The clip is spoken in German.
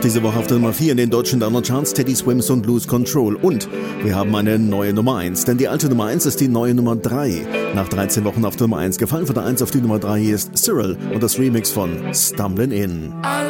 diese Woche auf der Nummer 4 in den deutschen Download-Charts Teddy Swims und Lose Control. Und wir haben eine neue Nummer 1, denn die alte Nummer 1 ist die neue Nummer 3. Nach 13 Wochen auf der Nummer 1 gefallen von der 1 auf die Nummer 3 hier ist Cyril und das Remix von Stumbling In.